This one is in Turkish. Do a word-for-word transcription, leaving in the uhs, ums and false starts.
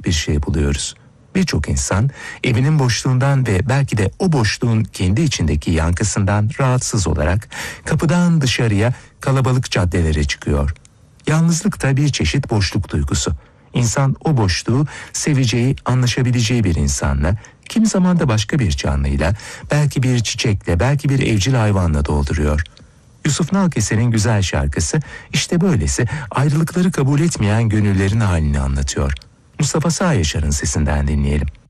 bir şey buluyoruz. Birçok insan evinin boşluğundan ve belki de o boşluğun kendi içindeki yankısından rahatsız olarak kapıdan dışarıya kalabalık caddelere çıkıyor. Yalnızlık da bir çeşit boşluk duygusu. İnsan o boşluğu seveceği, anlaşabileceği bir insanla, kimi zaman da başka bir canlıyla, belki bir çiçekle, belki bir evcil hayvanla dolduruyor. Yusuf Nalkese'nin güzel şarkısı işte böylesi ayrılıkları kabul etmeyen gönüllerin halini anlatıyor. Mustafa Sağ Yaşar'ın sesinden dinleyelim.